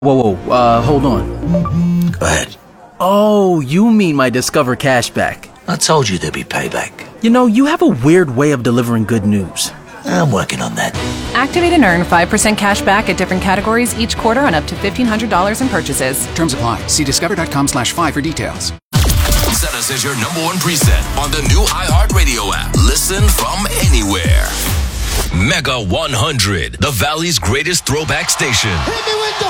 Whoa, hold on. Go ahead. Oh, you mean my Discover cashback. I told you there'd be payback. You know, you have a weird way of delivering good news. I'm working on that. Activate and earn 5% cash back at different categories each quarter on up to $1,500 in purchases. Terms apply. See discover.com/5 for details. Set us as your number one preset on the new iHeartRadio app. Listen from anywhere. Mega 100, the Valley's greatest throwback station. Hit me with the